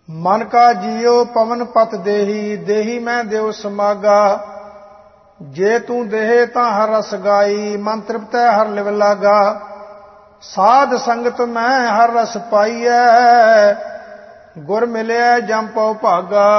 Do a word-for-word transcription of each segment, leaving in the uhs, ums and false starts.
ਮਨ ਕਾ ਜੀਉ ਪਵਨ ਪਤ ਦੇਹੀ, ਦੇਹੀ ਮੈਂ ਦਿਉ ਸਮਾਗਾ। ਜੇ ਤੂੰ ਦੇਹ ਤਾਂ ਹਰ ਰਸ ਗਾਈ, ਮਨ ਤ੍ਰਿਪਤੈ ਹਰ ਲਿਵ ਲਾਗਾ। ਸਾਧ ਸੰਗਤ ਮੈਂ ਹਰ ਰਸ ਪਾਈਐ, ਗੁਰ ਮਿਲਿਆ ਜਮ ਪਉ ਭਾਗਾ।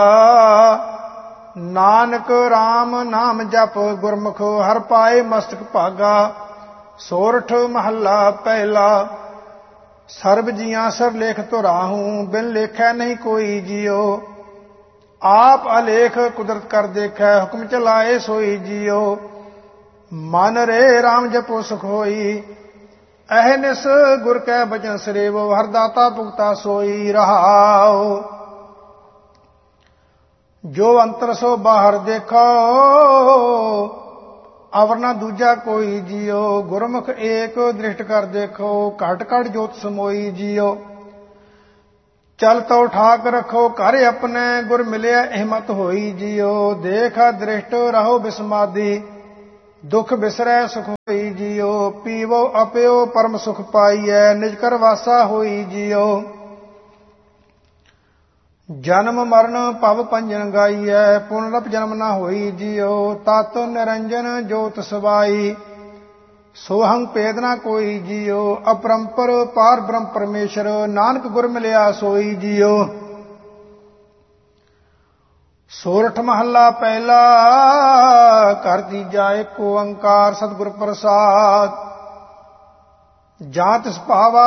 ਨਾਨਕ RAM ਨਾਮ ਜਪ, ਗੁਰਮੁਖ ਹਰ ਪਾਏ ਮਸਤਕ ਭਾਗਾ। ਸੋਰਠ ਮਹੱਲਾ ਪਹਿਲਾ। ਸਰਬ ਜੀਆਂ ਸਰ ਲੇਖ ਧੁਰਾਹੂੰ, ਬਿਨ ਲੇਖੈ ਨਹੀਂ ਕੋਈ ਜੀਉ। ਆਪ ਅਲੇਖ ਕੁਦਰਤ ਕਰ ਦੇਖੈ, ਹੁਕਮ ਚਲਾਏ ਸੋਈ ਜੀਉ। ਮਨ ਰੇ RAM ਜਪੋ ਸੁਖ ਹੋਈ, ਅਹਨਿਸ ਗੁਰ ਕੈ ਬਚਨ ਸਰੇਵੋ। ਹਰ ਦਾਤਾ ਭੁਗਤਾ ਸੋਈ ਰਹਾਉ। ਜੋ ਅੰਤਰ ਸੋ ਬਾਹਰ ਦੇਖੋ, ਅਵਰ ਨਾ ਦੂਜਾ ਕੋਈ ਜੀਉ। ਗੁਰਮੁਖ ਏਕ ਦ੍ਰਿਸ਼ਟ ਕਰ ਦੇਖੋ, ਘਟ ਘਟ ਜੋਤ ਸਮੋਈ ਜੀਉ। ਚਲ ਤਉ ਠਾਕ ਰੱਖੋ ਘਰ ਆਪਣੇ, ਗੁਰ ਮਿਲਿਆ ਅਹਿਮਤ ਹੋਈ ਜੀਉ। ਦੇਖ ਦ੍ਰਿਸ਼ਟ ਰਹੋ ਬਿਸਮਾਦੀ, ਦੁਖ ਬਿਸਰੈ ਸੁਖ ਹੋਈ ਜੀਉ। ਪੀਵੋ ਅਪਿਓ ਪਰਮ ਸੁਖ ਪਾਈਐ, ਨਿਜ ਕਰ ਵਾਸਾ ਹੋਈ ਜੀਉ। ਜਨਮ ਮਰਨ ਭਵ ਪੰਜਨ ਗਾਈਐ, ਪੁਨਰਪ ਜਨਮ ਨਾ ਹੋਈ ਜੀਉ। ਤਤ ਨਿਰੰਜਨ ਜੋਤ ਸਵਾਈ, ਸੋਹੰ ਭੇਦ ਨਾ ਕੋਈ ਜੀਉ। ਅਪਰੰਪਰ ਪਾਰ ਬ੍ਰਹਮ ਪਰਮੇਸ਼ਰ, ਨਾਨਕ ਗੁਰ ਮਿਲਿਆ ਸੋਈ ਜੀਉ। ਸੋਰਠ ਮਹੱਲਾ ਪਹਿਲਾ। ਘਰ ਤੀਜਾ ਏਕ ਓੰਕਾਰ ਸਤਿਗੁਰ ਪ੍ਰਸਾਦਿ। ਜਾਂ ਤਿਸ ਭਾਵਾ